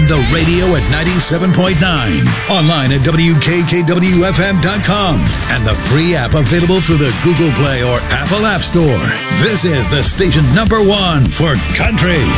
the radio at 97.9, online at WKKWFM.com, and the free app available through the Google Play or Apple App Store. This is the station #1 for country.